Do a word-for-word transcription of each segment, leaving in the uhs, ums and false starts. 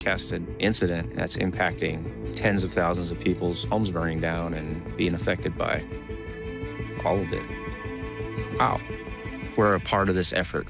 cast an incident that's impacting tens of thousands of people's homes burning down and being affected by all of it. Wow. We're a part of this effort.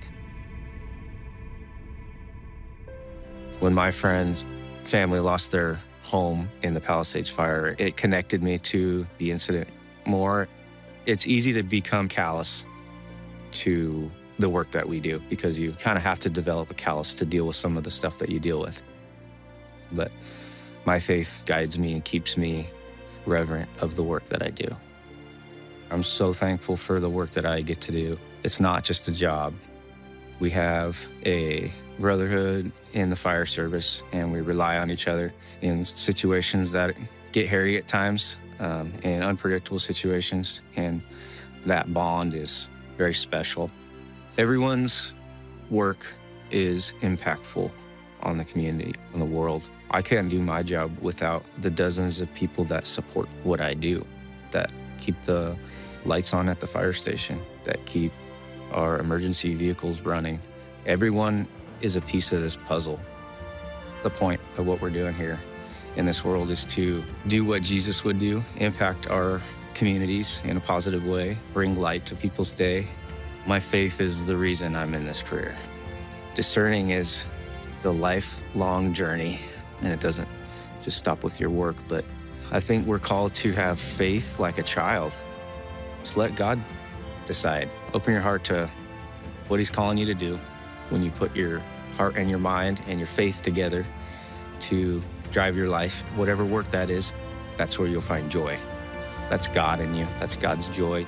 When my friend's family lost their home in the Palisades fire, it connected me to the incident more. It's easy to become callous to the work that we do because you kind of have to develop a callus to deal with some of the stuff that you deal with. But my faith guides me and keeps me reverent of the work that I do. I'm so thankful for the work that I get to do. It's not just a job. We have a brotherhood in the fire service, and we rely on each other in situations that get hairy at times, um, in unpredictable situations, and that bond is very special. Everyone's work is impactful on the community, on the world. I can't do my job without the dozens of people that support what I do, that keep the lights on at the fire station, that keep our emergency vehicles running. Everyone is a piece of this puzzle. The point of what we're doing here in this world is to do what Jesus would do, impact our communities in a positive way, bring light to people's day. My faith is the reason I'm in this career. Discerning is the lifelong journey, and it doesn't just stop with your work, but I think we're called to have faith like a child. Just let God decide. Open your heart to what He's calling you to do. When you put your heart and your mind and your faith together to drive your life, whatever work that is, that's where you'll find joy. That's God in you. That's God's joy.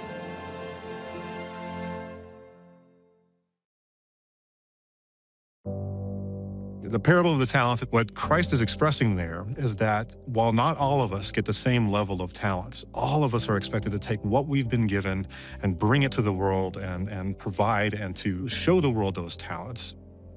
The parable of the talents, what Christ is expressing there is that while not all of us get the same level of talents, all of us are expected to take what we've been given and bring it to the world and, and provide and to show the world those talents.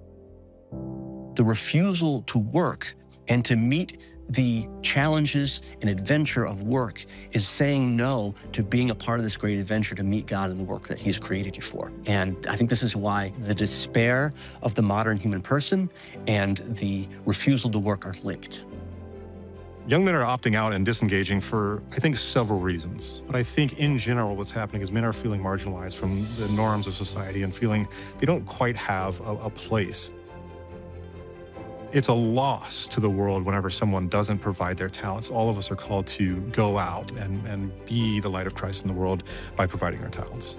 The refusal to work and to meet the challenges and adventure of work is saying no to being a part of this great adventure to meet God in the work that He's created you for. And I think this is why the despair of the modern human person and the refusal to work are linked. Young men are opting out and disengaging for, I think, several reasons. But I think in general what's happening is men are feeling marginalized from the norms of society and feeling they don't quite have a, a place. It's a loss to the world whenever someone doesn't provide their talents. All of us are called to go out and, and be the light of Christ in the world by providing our talents.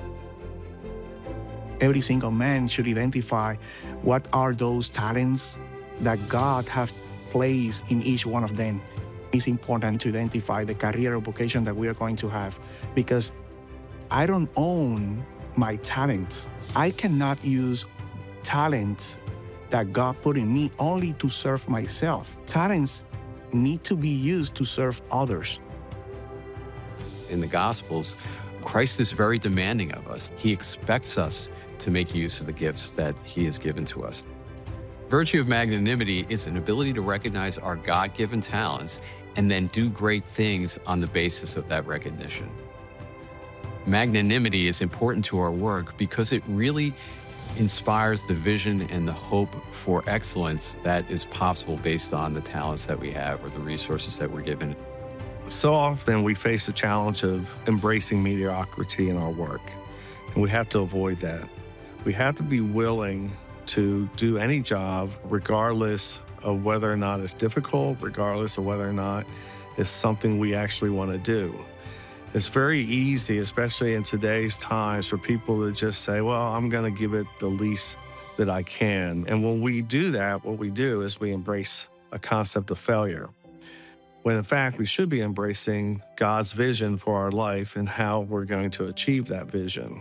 Every single man should identify what are those talents that God has placed in each one of them. It's important to identify the career or vocation that we are going to have because I don't own my talents. I cannot use talents that God put in me only to serve myself. Talents need to be used to serve others. In the Gospels, Christ is very demanding of us. He expects us to make use of the gifts that He has given to us. Virtue of magnanimity is an ability to recognize our God-given talents and then do great things on the basis of that recognition. Magnanimity is important to our work because it really inspires the vision and the hope for excellence that is possible based on the talents that we have or the resources that we're given. So often we face the challenge of embracing mediocrity in our work, and we have to avoid that. We have to be willing to do any job regardless of whether or not it's difficult, regardless of whether or not it's something we actually want to do. It's very easy, especially in today's times, for people to just say, well, I'm going to give it the least that I can. And when we do that, what we do is we embrace a concept of failure, when in fact we should be embracing God's vision for our life and how we're going to achieve that vision.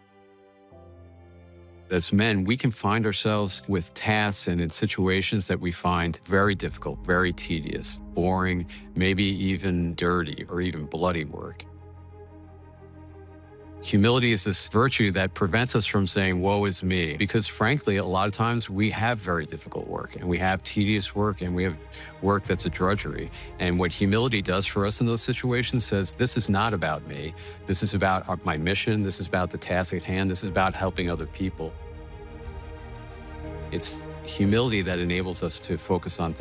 As men, we can find ourselves with tasks and in situations that we find very difficult, very tedious, boring, maybe even dirty or even bloody work. Humility is this virtue that prevents us from saying, woe is me, because frankly, a lot of times we have very difficult work and we have tedious work and we have work that's a drudgery. And what humility does for us in those situations says, this is not about me. This is about my mission. This is about the task at hand. This is about helping other people. It's humility that enables us to focus on